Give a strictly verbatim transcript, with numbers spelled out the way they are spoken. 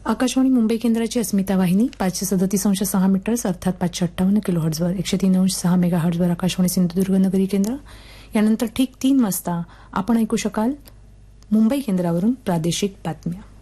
आकाशवाणी मुंबई केंद्राची अस्मिता वाहिनी पाचशे सदतीस अंश सहा मीटर्स अर्थात पाचशे अठ्ठावन्न किलो हर्ट्झवर एकशे तीन अंश सहा मेगा हर्ट्झवर आकाशवाणी सिंधुदुर्ग नगरी केंद्र. यानंतर ठीक तीन वाजता आपण ऐकू शकाल मुंबई केंद्रावरून प्रादेशिक बातम्या.